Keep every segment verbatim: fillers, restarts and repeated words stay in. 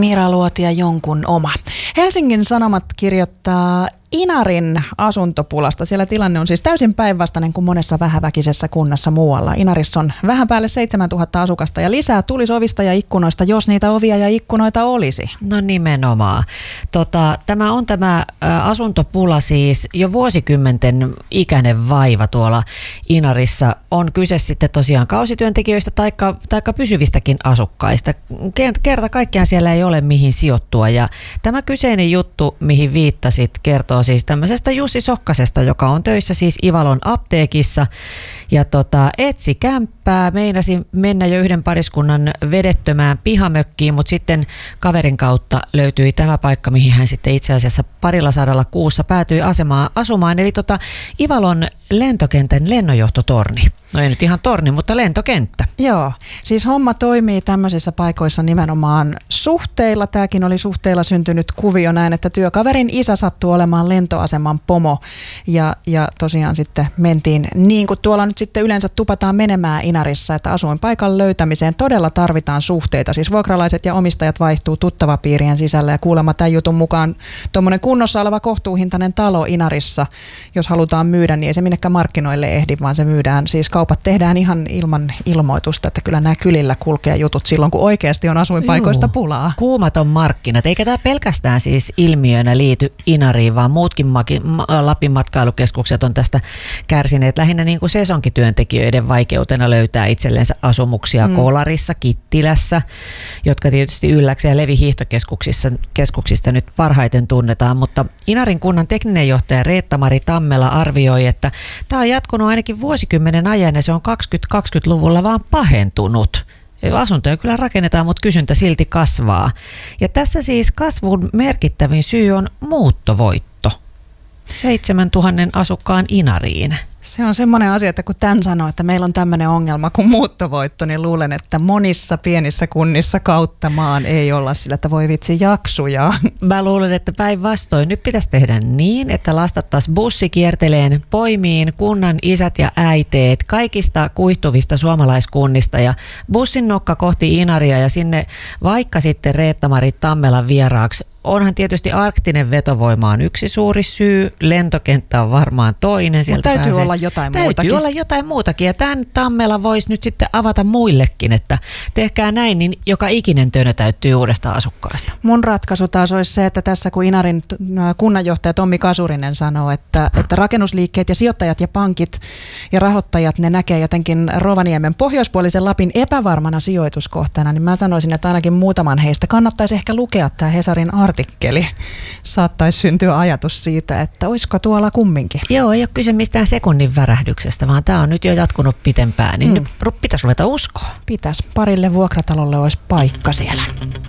Mira Luotia, jonkun oma. Helsingin Sanomat kirjoittaa Inarin asuntopulasta. Siellä tilanne on siis täysin päinvastainen kuin monessa vähäväkisessä kunnassa muualla. Inarissa on vähän päälle seitsemäntuhatta asukasta ja lisää tulisi ovista ja ikkunoista, jos niitä ovia ja ikkunoita olisi. No nimenomaan. Tota, tämä on tämä ä, asuntopula siis jo vuosikymmenten ikäinen vaiva tuolla Inarissa. On kyse sitten tosiaan kausityöntekijöistä taikka, taikka pysyvistäkin asukkaista. Kerta kaikkiaan siellä ei ole mihin sijoittua ja tämä kyseinen juttu, mihin viittasit, kertoo siis tämmöisestä Jussi Sokkasesta, joka on töissä siis Ivalon apteekissa ja tota, etsi kämppää, meinasi mennä jo yhden pariskunnan vedettömään pihamökkiin, mutta sitten kaverin kautta löytyi tämä paikka, mihin hän sitten itse asiassa parilla sadalla kuussa päätyi asemaan asumaan, eli tota Ivalon lentokentän lennonjohtotorni. No ei nyt ihan torni, mutta lentokenttä. Joo, siis homma toimii tämmöisissä paikoissa nimenomaan suhteilla. Tämäkin oli suhteilla syntynyt kuvio näin, että työkaverin isä sattuu olemaan lentoaseman pomo. Ja, ja tosiaan sitten mentiin niin kuin tuolla nyt sitten yleensä tupataan menemään Inarissa, että asuinpaikan löytämiseen todella tarvitaan suhteita. Siis vuokralaiset ja omistajat vaihtuu tuttavapiirien sisällä ja kuulemma tämän jutun mukaan tuommoinen kunnossa oleva kohtuuhintainen talo Inarissa, jos halutaan myydä, niin ei se minnekään markkinoille ehdi, vaan se myydään siis kaupat tehdään ihan ilman ilmoitusta, että kyllä nämä kylillä kulkee jutut silloin, kun oikeasti on asuinpaikoista Juu. pulaa. Kuumat on markkinat, eikä tämä pelkästään siis ilmiönä liity Inariin, vaan muutkin maki, Lapin matkailukeskukset on tästä kärsineet lähinnä niin kuin sesonkityöntekijöiden vaikeutena löytää itsellensä asumuksia mm. Kolarissa, Kittilässä, jotka tietysti Ylläksen ja Levi hiihtokeskuksissa keskuksista nyt parhaiten tunnetaan, mutta Inarin kunnan tekninen johtaja Reetta-Mari Tammela arvioi, että tämä on jatkunut ainakin vuosikymmenen ajan ja se on kaksikymmentä-kaksikymmentäluvulla vaan pahentunut. Asuntoja kyllä rakennetaan, mutta kysyntä silti kasvaa. Ja tässä siis kasvun merkittävin syy on muuttovoitto. Seitsemäntuhannen asukkaan Inariin. Se on semmoinen asia, että kun tämän sanoo, että meillä on tämmöinen ongelma kuin muuttovoitto, niin luulen, että monissa pienissä kunnissa kautta maan ei olla sillä, että voi vitsi jaksuja. Mä luulen, että päinvastoin nyt pitäisi tehdä niin, että lastattaisiin bussi kierteleen poimiin kunnan isät ja äiteet kaikista kuihtuvista suomalaiskunnista ja bussin nokka kohti Inaria ja sinne vaikka sitten Reetta-Mari Tammelan vieraaksi. Onhan tietysti arktinen vetovoima on yksi suuri syy, lentokenttä on varmaan toinen. Sieltä täytyy pääsee. olla jotain täytyy muutakin. Täytyy olla jotain muutakin ja tämän Tammela voisi nyt sitten avata muillekin, että tehkää näin, niin joka ikinen tönö täyttyy uudesta asukkaasta. Mun ratkaisu taas olisi se, että tässä kun Inarin kunnanjohtaja Tommi Kasurinen sanoo, että, että rakennusliikkeet ja sijoittajat ja pankit ja rahoittajat, ne näkee jotenkin Rovaniemen pohjoispuolisen Lapin epävarmana sijoituskohteena, niin mä sanoisin, että ainakin muutaman heistä kannattaisi ehkä lukea tämä Hesarin artikkeli. Saattaisi syntyä ajatus siitä, että olisiko tuolla kumminkin. Joo, ei ole kyse mistään sekunnin värähdyksestä, vaan tämä on nyt jo jatkunut pitempään, niin mm. nyt pitäisi ruveta uskoa. Pitäisi. Parille vuokratalolle olisi paikka siellä.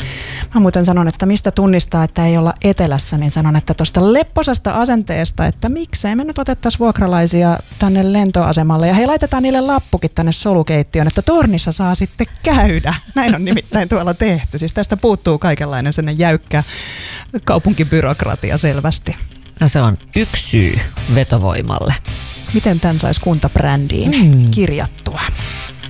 Mä muuten sanon, että mistä tunnistaa, että ei olla etelässä, niin sanon, että tuosta lepposasta asenteesta, että miksei me nyt otettaisiin vuokralaisia tänne lentoasemalle ja he laitetaan niille lappukin tänne solukeittiöön, että tornissa saa sitten käydä. Näin on nimittäin tuolla tehty. Siis tästä puuttuu kaikenlainen sellainen jäykkä kaupunkibyrokratia selvästi. No se on yksi syy vetovoimalle. Miten tämän saisi kuntabrändiin mm. kirjattua?